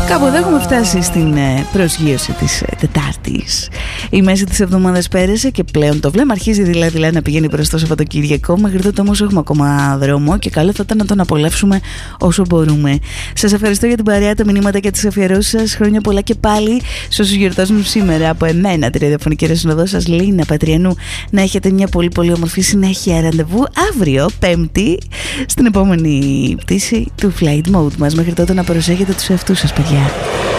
Κάπου εδώ έχουμε φτάσει στην προσγείωση της Τετάρτης. Η μέση της εβδομάδας πέρασε και πλέον το βλέμμα αρχίζει δηλαδή να πηγαίνει προς το Σαββατοκύριακο. Μέχρι τότε όμως έχουμε ακόμα δρόμο και καλό θα ήταν να τον απολαύσουμε όσο μπορούμε. Σας ευχαριστώ για την παρέα, τα μηνύματα και τις αφιερώσεις σας. Χρόνια πολλά και πάλι σε όσους γιορτάζουν σήμερα από εμένα, τη ραδιοφωνική συνοδό σας Λίνα Πατριανού. Να έχετε μια πολύ πολύ όμορφη συνέχεια. Ραντεβού αύριο, Πέμπτη, στην επόμενη πτήση του Flight Mode μας. Μέχρι τότε να προσέχετε τους εαυτούς σας, παιδιά.